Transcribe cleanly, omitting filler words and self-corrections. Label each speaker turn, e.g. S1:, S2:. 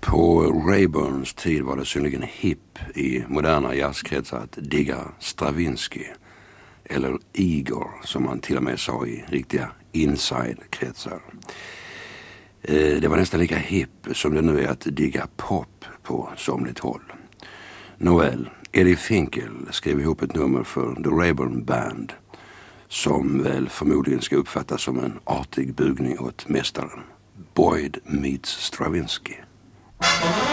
S1: På Rayburns tid var det synnerligen hipp i moderna jazzkretsar att digga Stravinsky, eller Igor som man till och med sa i riktiga inside-kretsar. Det var nästan lika hipp som det nu är att digga pop på somligt håll. Nåväl, Eddie Finkel skrev ihop ett nummer för The Rayburn Band som väl förmodligen ska uppfattas som en artig bugning åt mästaren. Boyd meets Stravinsky.